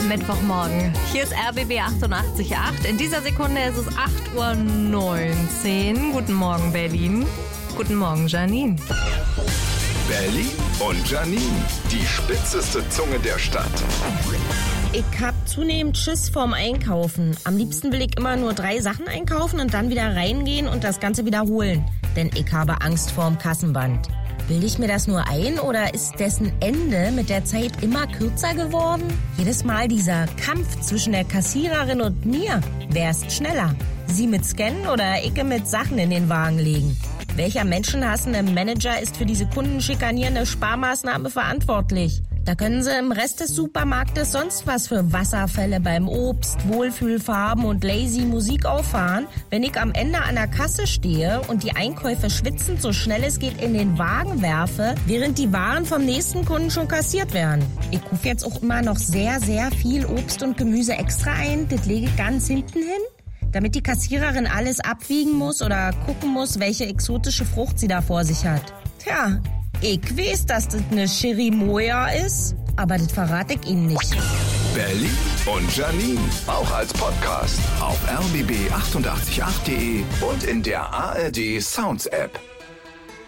Mittwochmorgen. Hier ist RBB 88.8. In dieser Sekunde ist es 8:19 Uhr. Guten Morgen, Berlin. Guten Morgen, Janine. Berlin und Janine, die spitzeste Zunge der Stadt. Ich hab zunehmend Schiss vorm Einkaufen. Am liebsten will ich immer nur 3 Sachen einkaufen und dann wieder reingehen und das Ganze wiederholen. Denn ich habe Angst vorm Kassenband. Bilde ich mir das nur ein oder ist dessen Ende mit der Zeit immer kürzer geworden? Jedes Mal dieser Kampf zwischen der Kassiererin und mir. Wer ist schneller? Sie mit Scannen oder ich mit Sachen in den Wagen legen? Welcher menschenhassende Manager ist für diese kundenschikanierende Sparmaßnahme verantwortlich? Da können sie im Rest des Supermarktes sonst was für Wasserfälle beim Obst, Wohlfühlfarben und lazy Musik auffahren. Wenn ich am Ende an der Kasse stehe und die Einkäufe schwitzend so schnell es geht in den Wagen werfe, während die Waren vom nächsten Kunden schon kassiert werden. Ich kaufe jetzt auch immer noch sehr, sehr viel Obst und Gemüse extra ein. Das lege ich ganz hinten hin, damit die Kassiererin alles abwiegen muss oder gucken muss, welche exotische Frucht sie da vor sich hat. Tja, ich weiß, dass das eine Chirimoya ist, aber das verrate ich Ihnen nicht. Berlin und Janine, auch als Podcast auf rbb888.de und in der ARD Sounds App.